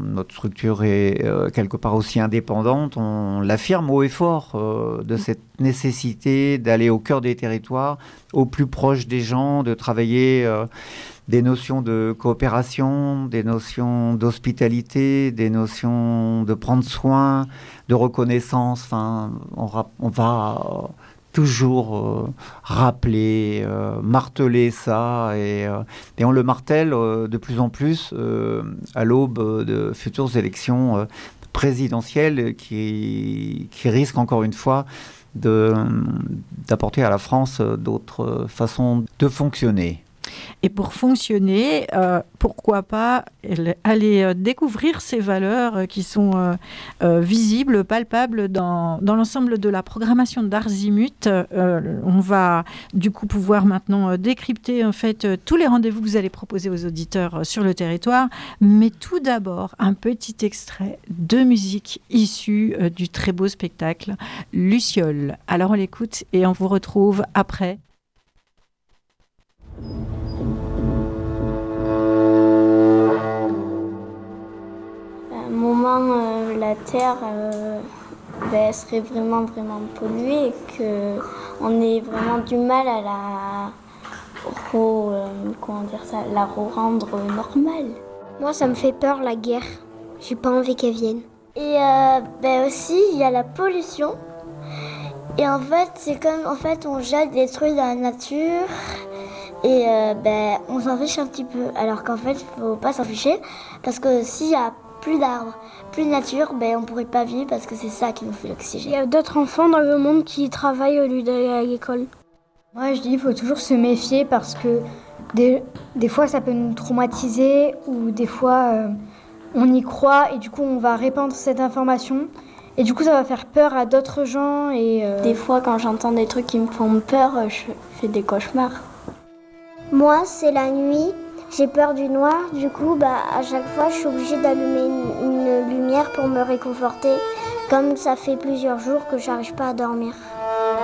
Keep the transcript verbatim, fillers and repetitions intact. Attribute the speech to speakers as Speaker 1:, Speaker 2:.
Speaker 1: notre structure est euh, quelque part aussi indépendante, on l'affirme haut et fort euh, de cette nécessité d'aller au cœur des territoires, au plus proche des gens, de travailler euh, des notions de coopération, des notions d'hospitalité, des notions de prendre soin, de reconnaissance. Enfin, on, ra- on va euh, toujours euh, rappeler, euh, marteler ça, et, euh, et on le martèle euh, de plus en plus euh, à l'aube de futures élections euh, présidentielles qui, qui risquent encore une fois de, d'apporter à la France d'autres façons de fonctionner.
Speaker 2: Et pour fonctionner, euh, pourquoi pas aller euh, découvrir ces valeurs euh, qui sont euh, euh, visibles, palpables dans, dans l'ensemble de la programmation d'Arzimut. Euh, on va du coup pouvoir maintenant euh, décrypter en fait euh, tous les rendez-vous que vous allez proposer aux auditeurs euh, sur le territoire. Mais tout d'abord, un petit extrait de musique issue euh, du très beau spectacle Luciole. Alors on l'écoute et on vous retrouve après.
Speaker 3: À un moment, euh, la Terre euh, ben, serait vraiment, vraiment polluée et qu'on ait vraiment du mal à la, re, euh, comment dire ça, la rendre normale.
Speaker 4: Moi, ça me fait peur, la guerre. J'ai pas envie qu'elle vienne.
Speaker 3: Et euh, ben aussi, il y a la pollution. Et en fait, c'est comme en fait, on jette des trucs dans la nature. Et euh, ben, on s'en fiche un petit peu, alors qu'en fait, il faut pas s'en ficher, parce que s'il y a plus d'arbres, plus de nature, ben, on pourrait pas vivre, parce que c'est ça qui nous fait l'oxygène.
Speaker 4: Il y a d'autres enfants dans le monde qui travaillent au lieu d'aller à l'école.
Speaker 5: Moi, je dis qu'il faut toujours se méfier, parce que des, des fois, ça peut nous traumatiser, ou des fois, euh, on y croit, et du coup, on va répandre cette information. Et du coup, ça va faire peur à d'autres gens. Et euh...
Speaker 3: Des fois, quand j'entends des trucs qui me font peur, je fais des cauchemars.
Speaker 4: Moi, c'est la nuit, j'ai peur du noir, du coup, bah, à chaque fois, je suis obligée d'allumer une, une lumière pour me réconforter, comme ça fait plusieurs jours que j'arrive pas à dormir.